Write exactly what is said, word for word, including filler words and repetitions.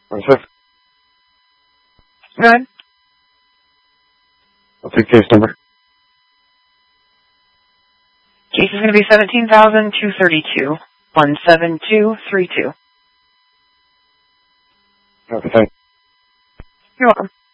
twenty-six. Go ahead. What's the case number? Case is going to be seventeen thousand two hundred thirty-two. one seven two three two. Okay, thanks. You're welcome.